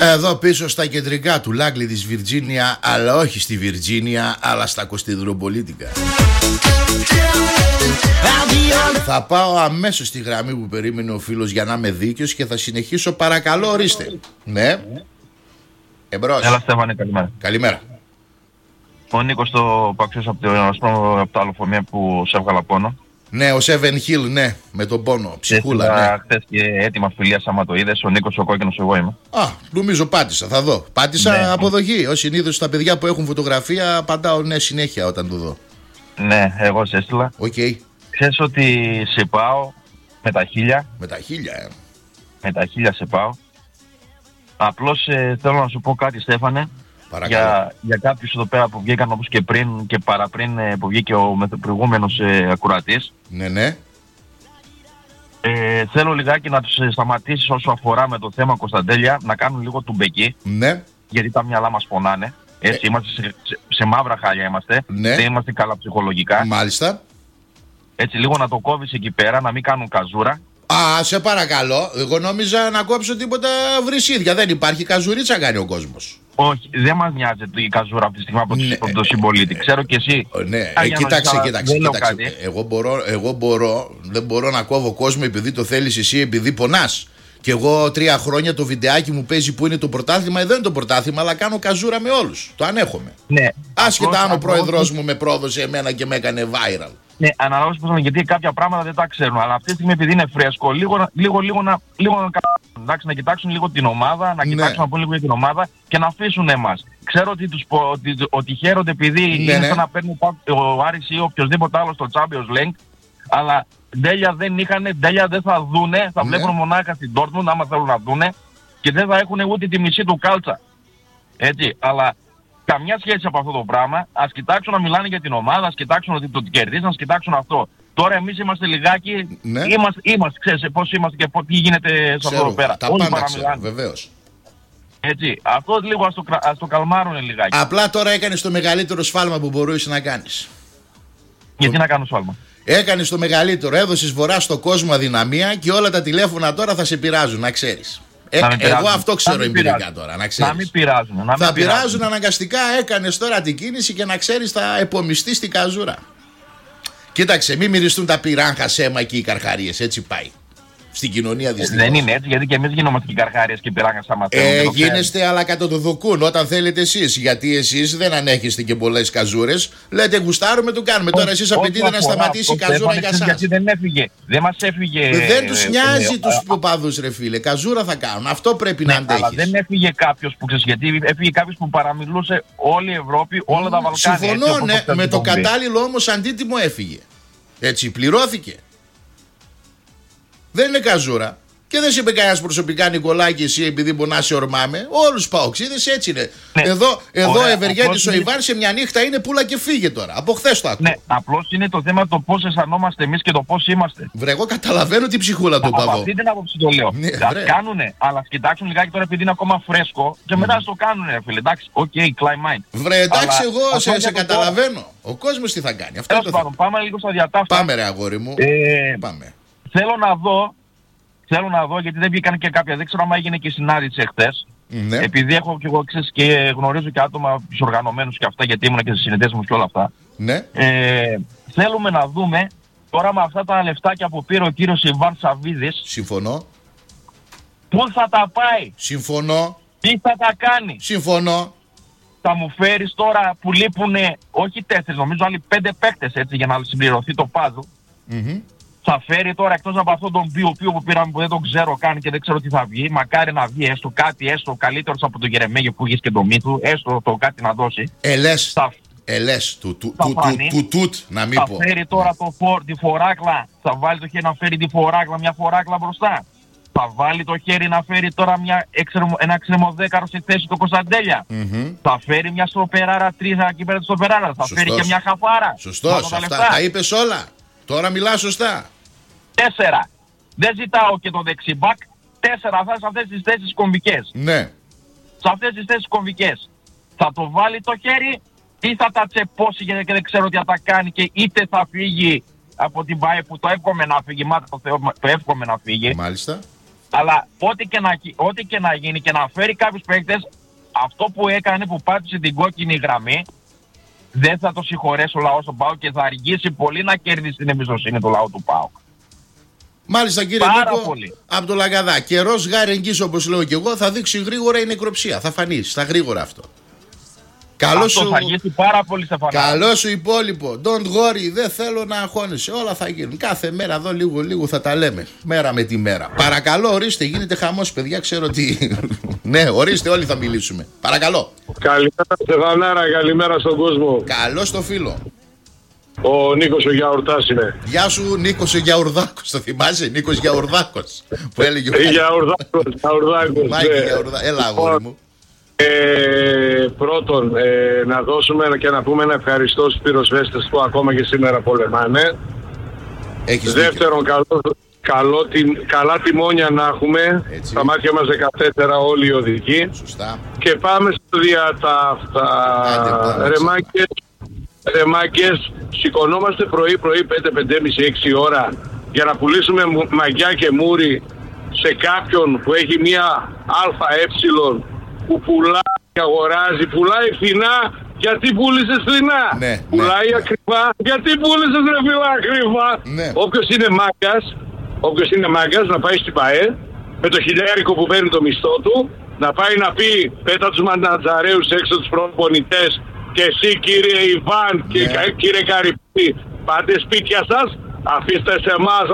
Εδώ πίσω στα κεντρικά του Λάγκλι της Βιρτζίνια, αλλά όχι στη Βιρτζίνια, αλλά στα Κωστιδροπολίτικα. Θα πάω αμέσως στη γραμμή που περίμενε ο φίλος για να είμαι δίκαιος και θα συνεχίσω. Παρακαλώ, ορίστε. Ναι. Εμπρός. Έλα Στέφανε, καλημέρα. Καλημέρα. Ο Νίκος το Παξιός από το Αλοφομία που σε έβγαλα πόνο. Ναι, ο Seven Hill, ναι, με τον πόνο. Ψυχούλα, ναι. Χθες και έτοιμα φιλία, άμα το είδες. Ο Νίκος ο κόκκινος, εγώ είμαι. Α, νομίζω πάτησα, θα δω. Πάτησα ναι. Αποδοχή. Ως συνήθως τα παιδιά που έχουν φωτογραφία απαντάω ναι συνέχεια όταν το δω. Ναι, εγώ σε έστειλα. Οκ. Ξέρεις ότι σε πάω με τα 1000. Με τα 1000, Με τα 1000 σε πάω. Απλώς θέλω να σου πω κάτι, Στέφανε. Για κάποιους εδώ πέρα που βγήκαν όπως και πριν και παραπριν που βγήκε ο προηγούμενος ακουρατής. Ναι, ναι. Θέλω λιγάκι να τους σταματήσεις όσο αφορά με το θέμα Κωνσταντέλια, να κάνουν λίγο τουμπεκί. Ναι. Γιατί τα μυαλά μας πονάνε. Έτσι, είμαστε σε μαύρα χάλια είμαστε. Ναι. Δεν είμαστε καλά ψυχολογικά. Μάλιστα. Έτσι, λίγο να το κόβεις εκεί πέρα, να μην κάνουν καζούρα. Α, σε παρακαλώ. Εγώ νόμιζα να κόψω τίποτα βρυσίδια. Δεν υπάρχει καζουρίτσα, κάνει ο κόσμος. Όχι, δεν μας νοιάζει η καζούρα αυτή τη στιγμή από τον συμπολίτη. Ξέρω κι εσύ. Ναι, κοίταξε. Εγώ δεν μπορώ να κόβω κόσμο επειδή το θέλεις εσύ, επειδή πονάς. Και εγώ 3 χρόνια το βιντεάκι μου παίζει που είναι το πρωτάθλημα. Εδώ είναι το πρωτάθλημα, αλλά κάνω καζούρα με όλους. Το ανέχομαι. Ναι. Άσχετα αν ο πρόεδρος μου με πρόδωσε εμένα και με έκανε viral. Ναι, αναλόγως πώς, γιατί κάποια πράγματα δεν τα ξέρουν. Αλλά αυτή τη στιγμή επειδή είναι φρέσκο, λίγο να κοιτάξουν λίγο την ομάδα, να κοιτάξουν να πούν λίγο για την ομάδα και να αφήσουν εμάς. Ξέρω ότι χαίρονται επειδή είναι σαν να παίρνει ο Άρης ή οποιοδήποτε άλλο στο Champions League, αλλά ντέλια δεν είχαν, ντέλια δεν θα δούνε, θα βλέπουν μονάχα στην Dortmund άμα θέλουν να δούνε και δεν θα έχουν ούτε τη μισή του κάλτσα. Έτσι, αλλά καμιά σχέση από αυτό το πράγμα. Ας κοιτάξουν να μιλάνε για την ομάδα, ας κοιτάξουν ότι το κερδίζουν, ας κοιτάξουν αυτό. Τώρα εμείς είμαστε λιγάκι, είμαστε, ξέρεις πώς είμαστε και τι γίνεται σε αυτό εδώ πέρα. Τα πάντα ξέρω, βεβαίως. Έτσι, αυτό λίγο ας το καλμάρουν λιγάκι. Απλά τώρα έκανες το μεγαλύτερο σφάλμα που μπορούσες να κάνεις. Γιατί να κάνω σφάλμα? Έκανες το μεγαλύτερο, έδωσες βορρά στο κόσμο αδυναμία και όλα τα τηλέφωνα τώρα θα σε πειράζουν, να ξέρεις. Εγώ αυτό ξέρω εμπειρικά τώρα, να ξέρεις. Να μην πειράζουν. Θα πειράζουν αναγκαστικά, έκανες τώρα την κίνηση και να ξέρεις θα επομιστείς την καζούρα. Κοίταξε, μην μυριστούν τα πυράγχα σέμα και οι καρχαρίες, έτσι πάει. Στην κοινωνία δυστυχώς. Δεν είναι έτσι, γιατί και εμείς γινόμαστε και καρχάριες και πυράγχα σαν γίνεστε, αλλά κατά το δοκούν όταν θέλετε εσείς. Γιατί εσείς δεν ανέχεστε και πολλές καζούρες. Λέτε γουστάρουμε, το κάνουμε. Τώρα εσείς απαιτείτε να σταματήσει η καζούρα για σας. Γιατί δεν έφυγε. Δεν μας έφυγε. Δεν τους νοιάζει τους οπαδούς, ρε φίλε. Καζούρα θα κάνουν. Αυτό πρέπει να αντέχεις. Αλλά δεν έφυγε κάποιος που ξέρεις, γιατί έφυγε κάποιος που παραμιλούσε όλη η Ευρώπη, όλα τα Βαλκάνια. Συμφωνώ, ναι, με το κατάλληλο όμως αντίτιμο έφυγε. Έτσι, πληρώθηκε. Δεν είναι καζούρα. Και δεν σε είπε κανένας προσωπικά, Νικολάκη, εσύ επειδή πονάσαι ορμάμε. Όλους παοξίδες έτσι είναι. Ναι. Εδώ Ευεργέτης ο Ιβάν σε μια νύχτα είναι πουλα και φύγε τώρα. Από χθες το ακούω. Ναι, απλώς είναι το θέμα το πώς αισθανόμαστε εμείς και το πώς είμαστε. Βρε, εγώ καταλαβαίνω την ψυχούλα του παδό. Από αυτή την άποψη το λέω. Ναι, ας κάνουνε, αλλά ας κοιτάξουν λιγάκι τώρα επειδή είναι ακόμα φρέσκο και μετά ας το κάνουνε, φίλε. Εντάξει, climb mind. Βρε, εντάξει, εγώ σε καταλαβαίνω. Ο κόσμος τι θα κάνει. Πάμε λίγο στα διατάφτα. Πάμε, ρε αγόρι μου. Πάμε. Θέλω να δω, γιατί δεν βγήκαν και κάποια. Δεν ξέρω αν έγινε και συνάντηση εχθές. Ναι. Επειδή έχω και εγώ και γνωρίζω και άτομα τους οργανωμένους και αυτά, γιατί ήμουν και στις συνεδρίες μου και όλα αυτά. Ναι. Θέλουμε να δούμε τώρα με αυτά τα λεφτάκια που πήρε ο κύριος Ιβάν Σαββίδης. Συμφωνώ. Πού θα τα πάει? Συμφωνώ. Τι θα τα κάνει? Συμφωνώ. Θα μου φέρεις τώρα που λείπουνε, όχι 4, νομίζω άλλοι 5 παίκτες έτσι για να συμπληρωθεί το puzzle. Θα φέρει τώρα εκτός από αυτόν τον Πίο που πήραμε που δεν τον ξέρω καν και δεν ξέρω τι θα βγει. Μακάρι να βγει έστω κάτι, έστω καλύτερος από τον Γερεμέγε που είχε και το μύθου, έστω το κάτι να δώσει. Ελές του να μην πω. Θα φέρει τώρα τη φοράκλα, θα βάλει το χέρι να φέρει τη φοράκλα, μια φοράκλα μπροστά. Θα βάλει το χέρι να φέρει τώρα ένα ξεμοδέκαρο στη θέση του Κωνσταντέλια. Θα φέρει μια στροπεράρα 3 εκεί πέρα στο περάρα. Θα φέρει και μια χαφάρα. Σωστός, αυτά τα είπες όλα. Τώρα μιλάς σωστά. 4. Δεν ζητάω και το δεξιμπακ. 4 θα σε αυτές τις θέσεις κομβικές. Ναι. Σε αυτές τις θέσεις κομβικές. Θα το βάλει το χέρι ή θα τα τσεπώσει γιατί δεν ξέρω τι θα τα κάνει και είτε θα φύγει από την ΠΑΕ που το εύχομαι να φύγει. Μάται το Θεό, το εύχομαι να φύγει. Μάλιστα. Αλλά ό,τι και να γίνει και να φέρει κάποιους παίκτες, αυτό που έκανε, που πάτησε την κόκκινη γραμμή, δεν θα το συγχωρέσει ο λαός του ΠΑΟΚ και θα αργήσει πολύ να κερδίσει την εμπιστοσύνη του λαού του ΠΑΟΚ. Μάλιστα κύριε Νίκο, από το Λαγκαδά. Καιρός γάρι εγγύς, όπως λέω και εγώ, θα δείξει γρήγορα η νεκροψία. Θα φανεί στα γρήγορα αυτό. Καλό σου, θα γίνει πάρα πολύ σε φανά. Καλό σου υπόλοιπο. Don't worry, δεν θέλω να αγχώνεσαι. Όλα θα γίνουν. Κάθε μέρα εδώ λίγο θα τα λέμε. Μέρα με τη μέρα. Παρακαλώ, ορίστε, γίνεται χαμός, παιδιά. Ξέρω τι. Ναι, ορίστε, όλοι θα μιλήσουμε. Παρακαλώ. Καλημέρα, Στεφανάρα, καλημέρα στον κόσμο. Καλό στο φίλο. Ο Νίκος ο Γιαουρτάς είναι. Γεια σου, Νίκος ο Γιαουρδάκος. Το θυμάσαι, Νίκος Γιαουρδάκος. Που έλεγε ο Γιαουρδάκος. Έλα, αγόρι μου. Πρώτον, να δώσουμε και να πούμε ένα ευχαριστώ στους πυροσβέστες που ακόμα και σήμερα πολεμάνε. Δεύτερον, καλά τιμόνια να έχουμε. Έτσι. Στα μάτια μας 14 όλοι οι οδηγοί. Σωστά. Και πάμε στο διατάφτα. Ρεμάκες, σηκωνόμαστε πρωί 5-5,5-6 ώρα για να πουλήσουμε μαγιά και μούρι σε κάποιον που έχει μία ΑΕ που πουλάει και αγοράζει, πουλάει φθηνά, γιατί πούλησες φθηνά. Ναι, πουλάει ακριβά, γιατί πούλησες ρε φίλα ακριβά. Ναι. Όποιος είναι μάγκας να πάει στην ΠΑΕ με το χιλιάρικο που παίρνει το μισθό του, να πάει να πει πέτα τους μαντατζαρέους έξω τους προπονητές και εσύ κύριε Ιβάν και κύριε Καρυπή, πάτε σπίτια σας, αφήστε σε εμάς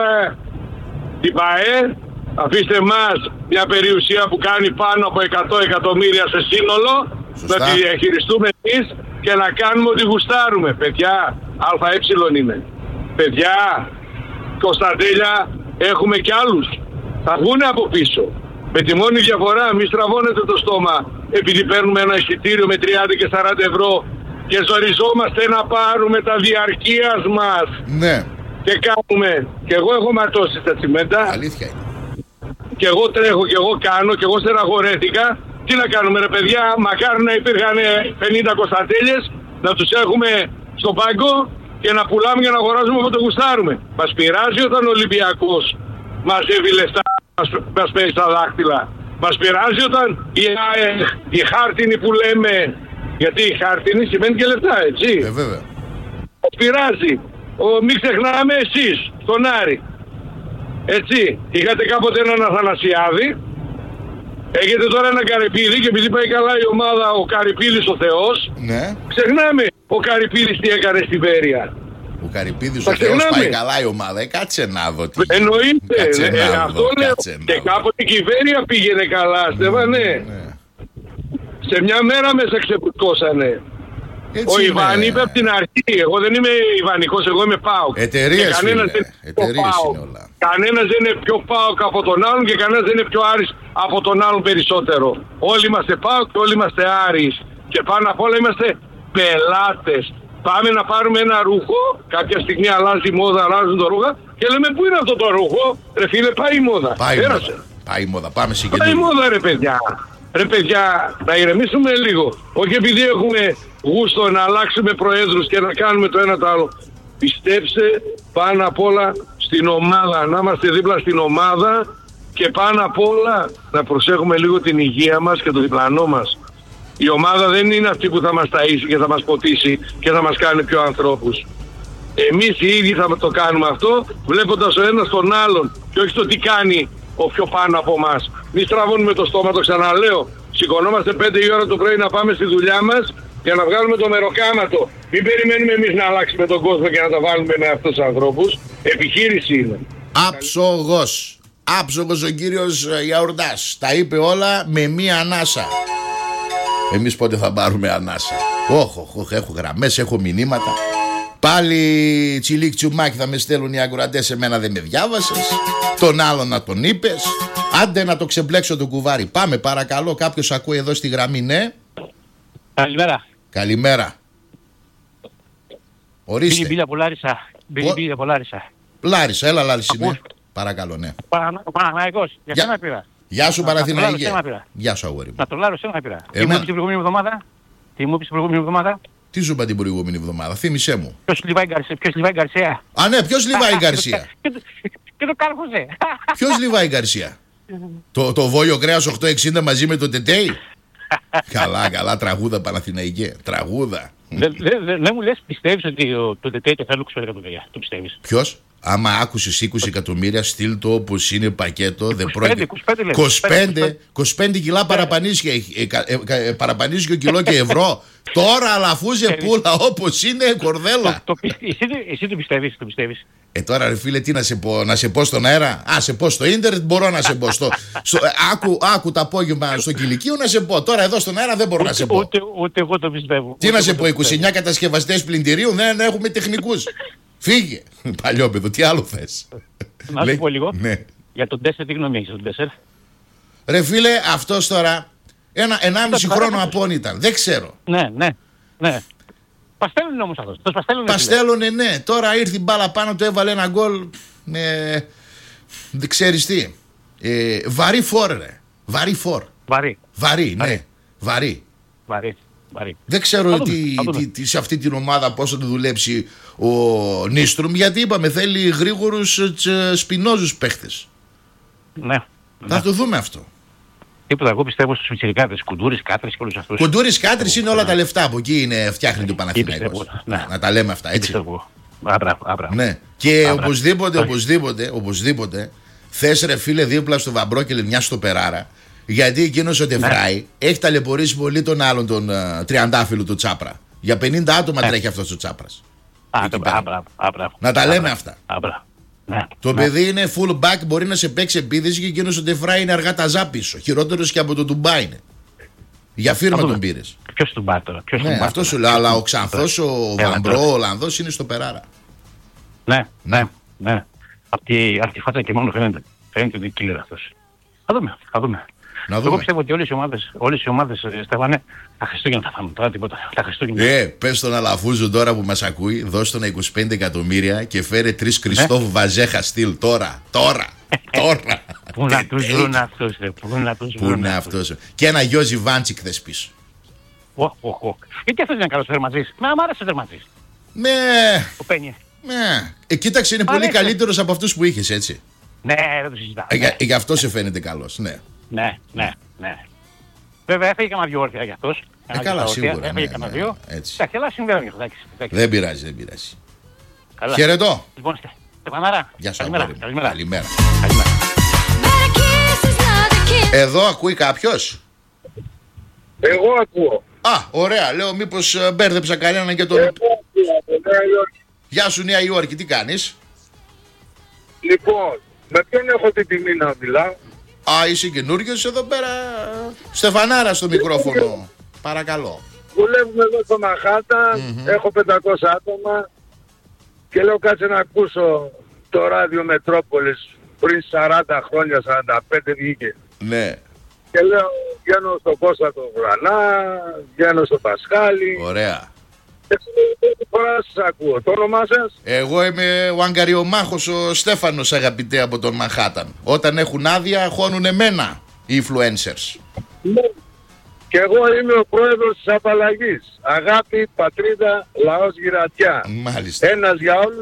την ΠΑΕ. Αφήστε μας μια περιουσία που κάνει πάνω από 100 εκατομμύρια σε σύνολο. Σωστά. Να τη διαχειριστούμε εμείς και να κάνουμε ό,τι γουστάρουμε. Παιδιά, ΑΕ είναι. Παιδιά, Κωνσταντέλια, έχουμε κι άλλους. Θα βγουν από πίσω. Με τη μόνη διαφορά, μη στραβώνετε το στόμα επειδή παίρνουμε ένα εισιτήριο με 30 και 40 ευρώ και ζοριζόμαστε να πάρουμε τα διαρκείας μας. Ναι. Και κάνουμε. Και εγώ έχω ματώσει τα τσιμέντα. Αλήθεια είναι. Και εγώ τρέχω και εγώ κάνω και εγώ στεναχωρέθηκα. Τι να κάνουμε ρε παιδιά, μακάρι να υπήρχαν 50 Κωνσταντέλιες, να τους έχουμε στον πάγκο και να πουλάμε και να αγοράζουμε όποτε γουστάρουμε. Μας πειράζει όταν ο Ολυμπιακός μαζεύει λεφτά, μας παίζει στα δάχτυλα. Μας πειράζει όταν η χάρτινη που λέμε, γιατί η χάρτινη σημαίνει και λεφτά, έτσι. Βέβαια. Μας πειράζει. Μην ξεχνάμε εσείς, τον Άρη. Έτσι, είχατε κάποτε έναν Αθανασιάδη, έχετε τώρα ένα Καρυπίδη και επειδή πάει καλά η ομάδα, ο Καρυπίδης ο Θεός, ναι. Ξεχνάμε ο Καρυπίδης τι έκανε στην Πέρια. Ο Καρυπίδης ο Θεός πάει καλά η ομάδα, κάτσε να δω τι. Εννοείται, αυτό λέω, και κάποτε και η Βέρεια πήγαινε καλά, Στέφανε. Ναι. Σε μια μέρα μέσα ξεπουσκώσανε. Ο Ιβάν είπε από την αρχή, εγώ δεν είμαι Ιβανικός, εγώ είμαι ΠΑΟΚ. Εταιρείες είναι όλα. Κανένας δεν είναι πιο ΠΑΟΚ από τον άλλον και κανένας δεν είναι πιο Άρης από τον άλλον περισσότερο. Όλοι είμαστε ΠΑΟΚ και όλοι είμαστε Άρης. Και πάνω απ' όλα είμαστε πελάτες. Πάμε να πάρουμε ένα ρούχο, κάποια στιγμή αλλάζει η μόδα, αλλάζουν το ρούχα και λέμε πού είναι αυτό το ρούχο, ρε φίλε πάει η μόδα. Πάει η μόδα, πάμε συγκεντρώνουμε. Πάει η μόδα ρε παιδιά. Ρε παιδιά, να ηρεμήσουμε λίγο. Όχι επειδή έχουμε γούστο να αλλάξουμε προέδρους και να κάνουμε το ένα το άλλο. Πιστέψτε πάνω απ' όλα στην ομάδα, να είμαστε δίπλα στην ομάδα και πάνω απ' όλα να προσέχουμε λίγο την υγεία μας και το διπλανό μας. Η ομάδα δεν είναι αυτή που θα μας ταΐσει και θα μας ποτίσει και θα μας κάνει πιο ανθρώπους. Εμείς οι ίδιοι θα το κάνουμε αυτό βλέποντας ο ένας τον άλλον και όχι το τι κάνει ο πιο πάνω από εμάς. Μη στραβώνουμε το στόμα, το ξαναλέω. Σηκωνόμαστε 5 η ώρα το πρωί να πάμε στη δουλειά μας για να βγάλουμε το μεροκάματο. Μην περιμένουμε εμείς να αλλάξουμε τον κόσμο και να τα βάλουμε με αυτούς τους ανθρώπους. Επιχείρηση είναι. Άψογος. Άψογος ο κύριος Γιαουρντάς. Τα είπε όλα με μία ανάσα. Εμείς πότε θα πάρουμε ανάσα? Έχω γραμμές, έχω μηνύματα. Πάλι τσιλίκ τσουμάκι θα με στέλνουν οι ακροατές, εμένα δεν με διάβασες. Τον άλλον να τον είπες. Άντε να το ξεμπλέξω το κουβάρι. Πάμε παρακαλώ, κάποιος ακούει εδώ στη γραμμή, ναι. Καλημέρα. Καλημέρα. Ορίστε. Μπίλια από Λάρισα. Μπίλια από Λάρισα. Λάρισα, έλα Λάρισα, ναι. Παρακαλώ, ναι. Παναθηναϊκός, για σένα πήρα. Γεια σου Παναθηναϊκέ. Γεια σου αγόρι μου. Να το λάρω σένα πήρα. Τι μου είπες την προηγούμενη εβδομάδα? Τι σου είπα την προηγούμενη εβδομάδα, θύμισέ μου. Ποιος Λιβάη Γκαρσία? Α ναι, ποιος Λιβάη Γκαρσία? Και το Καρχοζέ. Ποιος Λιβάη Γκαρσία? Το βόλιο κρέας 8,60 μαζί με το τετέι. Καλά, τραγούδα Παναθηναϊκέ. Τραγούδα. Δεν μου λες, πιστεύεις ότι το τετέι το θέλουν 25 εκατομμύρια? Το πιστεύεις? Ποιος? Άμα άκουσες 20 εκατομμύρια, στείλ το όπως είναι πακέτο. 25 κιλά παραπανίσιο κιλό και ευρώ. Τώρα αλαφούζε πουλα όπως είναι κορδέλα. Εσύ το πιστεύεις? Τώρα ρε φίλε, τι να σε πω? Να σε πω στον αέρα? Σε πω στο ίντερνετ μπορώ να σε πω. Άκου το απόγευμα στο κηλικείο να σε πω. Τώρα εδώ στον αέρα δεν μπορώ να σε πω. Ούτε εγώ το πιστεύω. Τι να σε πω? 29 κατασκευαστές πλυντηρίων, δεν έχουμε τεχνικούς. Φύγε, παλιόπαιδο, τι άλλο θες? Να σου πω λίγο. Ναι. Για τον Ντέσσερ, τι γνώμη έχεις για τον Ντέσσερ? Ρε φίλε, αυτός τώρα 1,5 χρόνο απόν ήταν. Δεν ξέρω. Ναι. Παστέλνουν όμως αυτός. Παστέλνουν, ναι. Τώρα ήρθε η μπάλα πάνω του, έβαλε ένα γκολ. Δεν ξέρεις τι. Βαρύ φόρ, ρε. Βαρύ, ναι. Βαρύ. Δεν ξέρω τι σε αυτή την ομάδα πώς θα του δουλέψει ο Νίστρουμ, γιατί είπαμε θέλει γρήγορους σπινόζους παίχτες. Ναι. Θα το δούμε αυτό. Τίποτα, εγώ πιστεύω στους πιτσιρικάδες, Κουντούρης, Κάτρης και όλους αυτούς. Κουντούρης, Κάτρης είναι όλα τα λεφτά, από εκεί φτιάχνει το Παναθηναϊκός. Να τα λέμε αυτά, έτσι. Ναι. Και οπωσδήποτε θες ρε φίλε δίπλα στο Βαμπρόκελ μια στο Περάρα. Γιατί εκείνος ο Τεφράι έχει ταλαιπωρήσει πολύ τον άλλον τον τριαντάφυλλο του Τσάπρα. Για 50 άτομα τρέχει αυτός ο Τσάπρας. Να τα λέμε αυτά. Το παιδί είναι full back, μπορεί να σε παίξει επίδεση, και εκείνος ο Τεφράι είναι αργά ταζά πίσω. Χειρότερος και από το Ντουμπάι είναι. Για φίρμα τον πήρες. Ποιος του μπάει τώρα? Αυτό σου λέω. Αλλά ο Ξανθός, ο Βαμπρό, ο Ολλανδός είναι στο Περάρα. Ναι. Απ' τη φάτσα και μόνο φαίνεται ότι κύλερ αυτός. Θα δούμε. Εγώ πιστεύω ότι όλες οι ομάδες, Στέφανε, τα Χριστούγεννα θα φάνε. Τώρα τίποτα. Πες στον Αλαφούζο τώρα που μας ακούει, δώσ' τον 25 εκατομμύρια και φέρε 3 Κριστόφ Βαζέχα στυλ τώρα. Πού να τους βρουν αυτούς, ρε. Πού είναι αυτός? Και ένα Γιώζι Βάντσικ θες πίσω. Γιατί αυτός είναι καλός θερματζής? Μ' άρεσε ο θερματζής. Ο Πένιε. Κοίταξε, είναι πολύ καλύτερος από αυτούς που είχες, έτσι. Ναι, δεν το συζητάω. Γι' αυτό σε φαίνεται καλός, ναι. Ναι. Βέβαια έφεγε κανένα 2 όρθια για αυτός. Καλά, σίγουρα. Έφεγε κανένα 2. Εντάξει, αλλά συμβαίνει. Δεν πειράζει. Χαιρετώ. Λοιπόν, Στεφανάρα. Γεια σου. Καλημέρα. Εδώ ακούει κάποιος? Εγώ ακούω. Ωραία. Λέω μήπως μπέρδεψα κανέναν και τον... Γεια σου Νέα Υόρκη, τι κάνεις? Λοιπόν, με ποιον έχω την τιμή να μιλάω? Είσαι καινούριος εδώ πέρα? Στεφανάρα στο μικρόφωνο. Παρακαλώ. Δουλεύουμε εδώ στο Μαχάταν, έχω 500 άτομα και λέω κάτσε να ακούσω το ράδιο Μετρόπολης πριν 40 χρόνια, 45 βγήκε. Ναι. Και λέω βγαίνω στο Κώστα τον Βρανά, βγαίνω στο Πασχάλη. Ωραία. Πρώτη φορά σας ακούω. Το όνομά σας? Εγώ είμαι ο αγκαριομάχος ο Στέφανος, αγαπητέ, από τον Μαχάταν. Όταν έχουν άδεια χώνουν εμένα οι influencers. Ναι. Και εγώ είμαι ο πρόεδρος της απαλλαγής. Αγάπη, πατρίδα, λαός, γυρατιά. Μάλιστα. Ένας για όλους.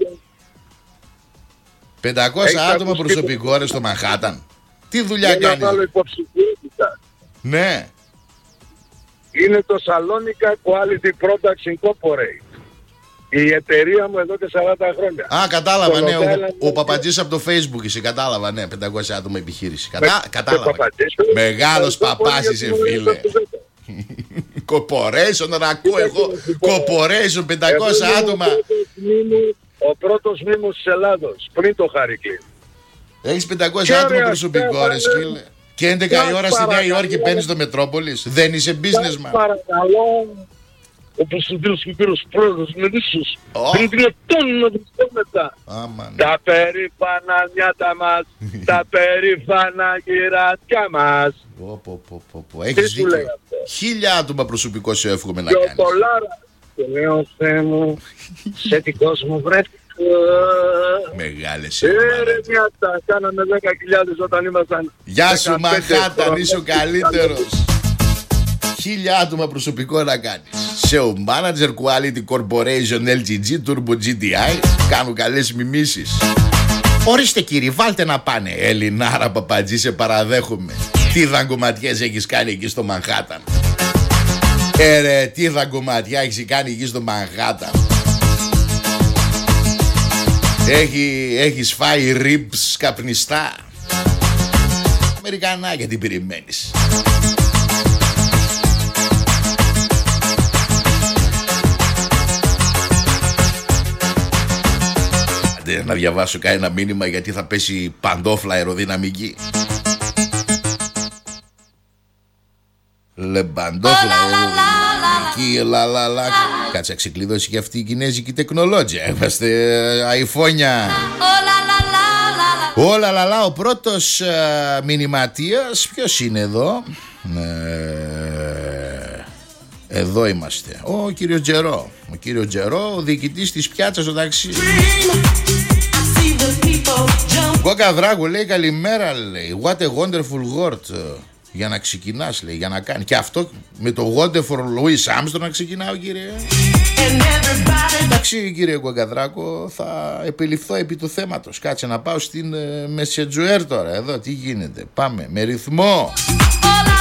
500 άτομα προσωπικό ρε στο Μαχάταν. Τι δουλειά κάνεις? κάνεις? Άλλο υποψηφιότητα. Ναι. Είναι το Salonica Quality Products Incorporate. Η εταιρεία μου εδώ και 40 χρόνια. Κατάλαβα, ναι. Ο Παπατζής από το Facebook είσαι, κατάλαβα, ναι. 500 άτομα επιχείρηση. Κατάλαβα. Μεγάλος παπάς είσαι, φίλε. Corporation, να ακούω εγώ. Corporation, 500 άτομα. Ο πρώτος μήμος της Ελλάδος, πριν το Χαρικλή. Έχεις 500 άτομα προσωπικό, ρε σκύλε. Και 11 η ώρα στη Νέα Υόρκη παίρνεις το Μετρόπολης. Δεν είσαι businessman? Παρακαλώ, όπως του κύριους και κύριους πρόεδρους με δίσους. Δεν δυνατόν να βρισκόμαστε μετά. Τα περήφανα νιάτα μας, τα περήφανα γυρατιά μας. Έχεις δίκιο. 1000 άτομα προσωπικό σε εύχομαι να κάνεις. Και λέω, Θεέ μου, σε τι κόσμο βρέθηκα. Μεγάλες νιάτα, κάναμε 10.000 όταν ήμασταν. Γεια σου Μαχάταν, είσαι ο καλύτερος. 1000 άτομα προσωπικό να κάνεις. SEO Manager, Quality Corporation, LGG, Turbo GTI. Κάνουν καλές μιμήσεις. Ορίστε κύριε, βάλτε να πάνε. Ελληνάρα Παπατζή, σε παραδέχομαι. Τι δαγκωματιές έχεις κάνει εκεί στο Μανχάταν. Ρε, τι δαγκωματιά έχεις κάνει εκεί στο Μανχάταν. Έχεις φάει ριμπς καπνιστά. Αμερικανάκια, τι περιμένεις. Άντε να διαβάσω κανένα μήνυμα, γιατί θα πέσει παντόφλα αεροδυναμική. Λεμπαντόφλα αεροδυναμική. Λαλαλα. Κάτσε, ξεκλείδωσε και αυτή η κινέζικη τεχνολόγια. Είμαστε αϊφόνια. Όλα λαλά. Ο πρώτος μηνυματίας, ποιος είναι εδώ? Εδώ είμαστε. Ο κύριος Τζερό. Ο κύριος Τζερό, ο διοικητής της πιάτσας στο ταξί. Κόκα Δράγου λέει καλημέρα, λέει. What a wonderful word. Για να ξεκινάς, λέει, για να κάνει. Και αυτό με το wonderful Louis Armstrong να ξεκινάω, κύριε. Εντάξει, κύριε Κογκαδράκο, θα επιληφθώ επί του θέματος. Κάτσε να πάω στην Μεσεντζουέρ τώρα. Εδώ τι γίνεται. Πάμε με ρυθμό.